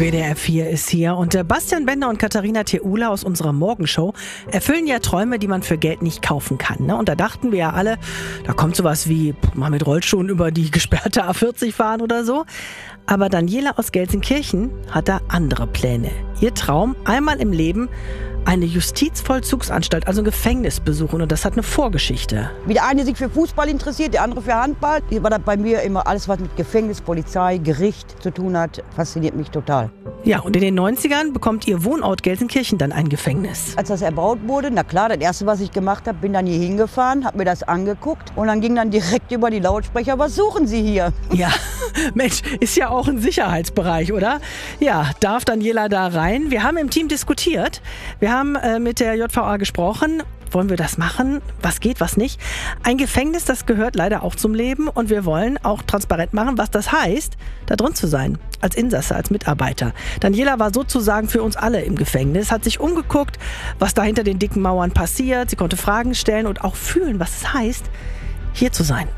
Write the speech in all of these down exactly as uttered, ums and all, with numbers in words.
W D R vier ist hier und der Bastian Bender und Katharina Theula aus unserer Morgenshow erfüllen ja Träume, die man für Geld nicht kaufen kann. Ne? Und da dachten wir ja alle, da kommt sowas wie mal mit Rollschuhen über die gesperrte A vierzig fahren oder so. Aber Daniela aus Gelsenkirchen hat da andere Pläne. Ihr Traum, einmal im Leben eine Justizvollzugsanstalt, also ein Gefängnis besuchen. Und das hat eine Vorgeschichte. Wie der eine sich für Fußball interessiert, der andere für Handball. Hier war das bei mir immer alles, was mit Gefängnis, Polizei, Gericht zu tun hat, fasziniert mich total. Ja, und in den neunzigern bekommt ihr Wohnort Gelsenkirchen dann ein Gefängnis. Als das erbaut wurde, na klar, das erste, was ich gemacht habe, bin dann hier hingefahren, habe mir das angeguckt und dann ging dann direkt über die Lautsprecher, was suchen Sie hier? Ja, Mensch, ist ja auch ein Sicherheitsbereich, oder? Ja, darf Daniela da rein? Wir haben im Team diskutiert. Wir haben äh, mit der J V A gesprochen. Wollen wir das machen? Was geht, was nicht? Ein Gefängnis, das gehört leider auch zum Leben und wir wollen auch transparent machen, was das heißt, da drin zu sein, als Insasse, als Mitarbeiter. Daniela war sozusagen für uns alle im Gefängnis, hat sich umgeguckt, was da hinter den dicken Mauern passiert. Sie konnte Fragen stellen und auch fühlen, was es heißt, hier zu sein.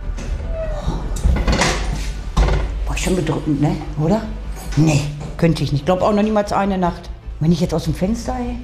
Boah, schon bedrückend, ne? Oder? Nee, könnte ich nicht. Ich glaube auch noch niemals eine Nacht. Wenn ich jetzt aus dem Fenster, ey.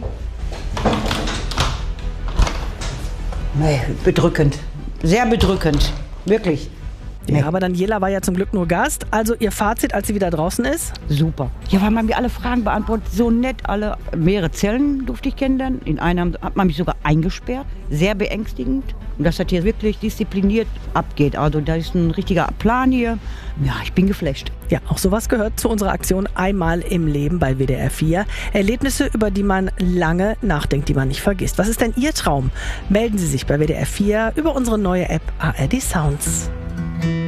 Nee, bedrückend. Sehr bedrückend. Wirklich. Nee. Ja, aber Daniela war ja zum Glück nur Gast. Also ihr Fazit, als sie wieder draußen ist? Super. Ja, weil man mir alle Fragen beantwortet. So nett alle. Mehrere Zellen durfte ich kennenlernen. In einer hat man mich sogar eingesperrt. Sehr beängstigend. Und dass das hier wirklich diszipliniert abgeht. Also da ist ein richtiger Plan hier. Ja, ich bin geflasht. Ja, auch sowas gehört zu unserer Aktion Einmal im Leben bei W D R vier. Erlebnisse, über die man lange nachdenkt, die man nicht vergisst. Was ist denn Ihr Traum? Melden Sie sich bei W D R vier über unsere neue App A R D Sounds.